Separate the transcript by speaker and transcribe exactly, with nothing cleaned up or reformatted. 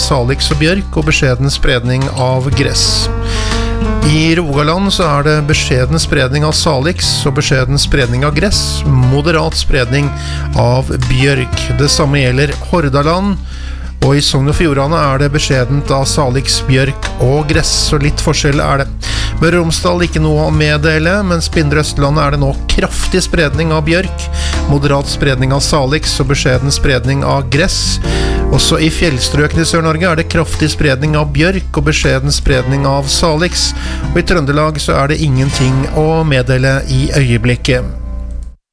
Speaker 1: salix og bjørk og beskjeden spredning av gress. I Rogaland så er det beskjeden spredning av salix og beskjeden spredning av gress, moderat spredning av bjørk. Det samme gjelder Hordaland, og i Sogn og Fjordane er det beskjedent av salix, bjørk og gress, så litt forskjell er det. Møre og Romsdal ikke noe å meddele, mens på Indre Østlandet er det nå kraftig spredning av bjørk, moderat spredning av salix og beskjeden spredning av gress. Også i fjellstrøkene i Sør-Norge er det kraftig spredning av bjørk og beskjeden spredning av salix, og i Trøndelag så er det ingenting å meddele i øyeblikket.